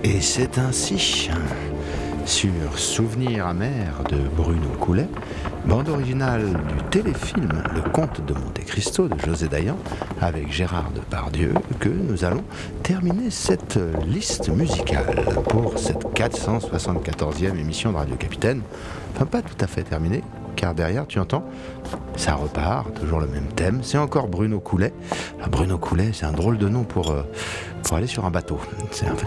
Et c'est ainsi, sur Souvenir amer de Bruno Coulet, bande originale du téléfilm Le Comte de Monte Cristo de José Dayan, avec Gérard Depardieu, que nous allons terminer cette liste musicale pour cette 474e émission de Radio Capitaine. Enfin, pas tout à fait terminée, car derrière, tu entends, ça repart, toujours le même thème. C'est encore Bruno Coulet. Alors, Bruno Coulet, c'est un drôle de nom pour aller sur un bateau. C'est la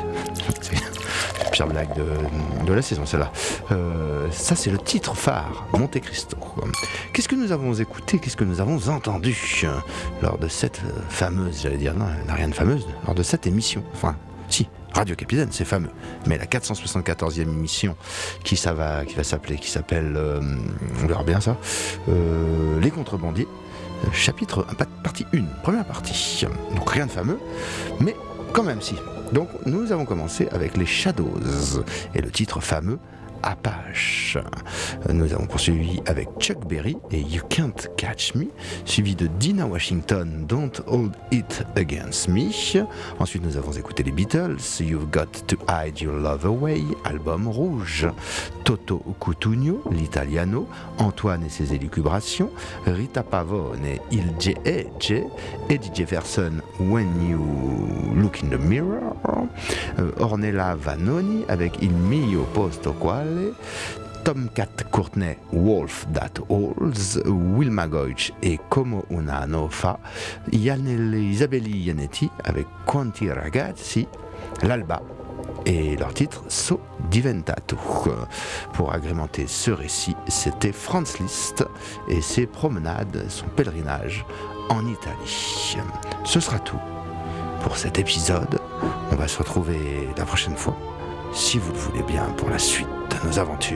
pire blague de la saison, celle-là. Ça, c'est le titre phare, Monte Cristo. Qu'est-ce que nous avons écouté, qu'est-ce que nous avons entendu lors de cette fameuse, j'allais dire, non, elle n'a rien de fameuse, lors de cette émission. Enfin, si, Radio Capitaine, c'est fameux. Mais la 474e émission qui s'appelle, on verra bien ça, Les Contrebandiers, chapitre, partie 1, première partie. Donc rien de fameux, mais quand même si. Donc nous avons commencé avec les Shadows et le titre fameux Apache. Nous avons poursuivi avec Chuck Berry et You Can't Catch Me, suivi de Dinah Washington, Don't Hold It Against Me. Ensuite nous avons écouté les Beatles, You've Got to Hide Your Love Away, album rouge, Toto Cutugno, l'Italiano, Antoine et ses élucubrations, Rita Pavone et Il G.E.G., Eddie Jefferson, When You Look in the Mirror, Ornella Vanoni avec Il Mio Posto Quale, Tomcat Courtney, Wolf That Holds, Wilma Goich et Como Una Nofa, Isabelli Ianetti avec Quanti Ragazzi, l'Alba et leur titre So Diventato. Pour agrémenter ce récit, c'était Franz Liszt et ses promenades, son pèlerinage en Italie. Ce sera tout pour cet épisode. On va se retrouver la prochaine fois, si vous le voulez bien, pour la suite de nos aventures.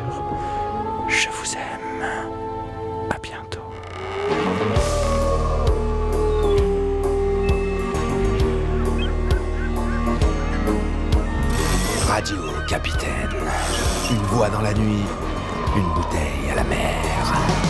Je vous aime. À bientôt. Radio Capitaine. Une voix dans la nuit, une bouteille à la mer.